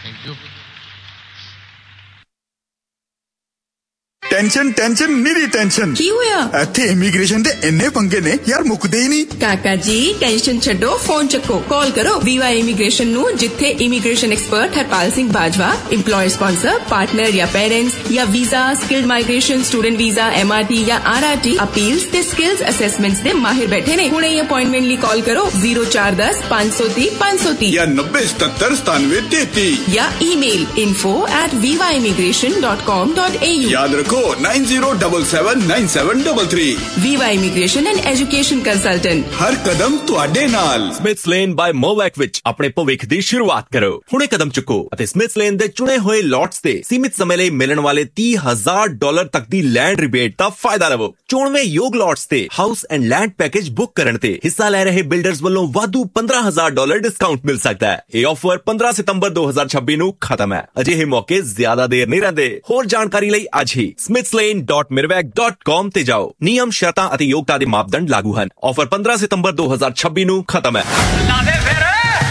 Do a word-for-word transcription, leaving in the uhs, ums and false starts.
Thank you. Tension tension निरी tension की होया? इत्थे इमीग्रेशन दे इन्ने पंगे ने यार मुकदे ही नहीं। काका जी टेंशन छड्डो, फोन चक्को, कॉल करो वीवा इमीग्रेशन नु, जिथे immigration expert Harpal Singh Bajwa employer sponsor partner या पेरेंट्स या visa skilled migration student visa MRT या आरआरटी अपील्स ते स्किल्स असेसमेंट्स दे माहिर बैठे ने। हुणे ही अपॉइंटमेंट ली कॉल करो जीरो चार दस पांच सौ तीस पांच सौ तीस या नब्बे सतर सतानवे तेती या email info at Viva immigration dot com dot A you. याद रखो nine zero double seven nine seven double three. Viva immigration and education consultant, हर कदम तुहाडे नाल। ਸਮਿਥਸ ਲੇਨ ਬਾय ਮੋਵੈਕ ਵਿੱਚ ਆਪਣੇ ਭਵਿੱਖ ਦੀ ਸ਼ੁਰੂਆਤ ਕਰੋ। ਹੁਣੇ ਕਦਮ ਚੁੱਕੋ ਅਤੇ ਸਮਿਥਸ ਲੇਨ ਦੇ ਚੁਣੇ ਹੋਏ ਲੋਟਸ ਤੇ ਸੀਮਿਤ ਸਮੇਂ ਲਈ ਮਿਲਣ ਵਾਲੇ ਤੀਹ ਹਜ਼ਾਰ ਡਾਲਰ ਤੱਕ ਦੀ ਲੈਂਡ ਰਿਬੇਟ ਦਾ ਫਾਇਦਾ ਲਵੋ। ਚੋਣਵੇਂ ਯੋਗ ਲੋਟਸ ਤੇ house and land package book ਕਰਨ ਤੇ ਹਿੱਸਾ ਲੈ ਰਹੇ ਬਿਲਡਰਸ ਵੱਲੋਂ ਵਾਧੂ ਪੰਦਰਾਂ ਹਜ਼ਾਰ ਡਾਲਰ ਡਿਸਕਾਊਂਟ ਮਿਲ ਸਕਦਾ ਹੈ। ਇਹ ਆਫਰ ਪੰਦਰਾਂ ਸਤੰਬਰ ਦੋ ਹਜ਼ਾਰ ਛੱਬੀ ਨੂੰ ਖਤਮ ਹੈ। ਅਜਿਹੇ ਮੌਕੇ ਜ਼ਿਆਦਾ ਦੇਰ ਨਹੀਂ ਰਹਿੰਦੇ। ਹੋਰ ਜਾਣਕਾਰੀ ਲਈ ਅੱਜ ਹੀ smiths lane dot mirwak dot com ਤੇ ਜਾਓ। ਨਿਯਮ ਸ਼ਰਤਾਂ ਅਤੇ ਯੋਗਤਾ ਦੇ ਮਾਪਦੰਡ ਲਾਗੂ ਹਨ। ਆਫਰ ਪੰਦਰਾਂ ਸਤੰਬਰ ਦੋ ਹਜ਼ਾਰ ਛੱਬੀ ਨੂੰ ਖਤਮ ਹੈ।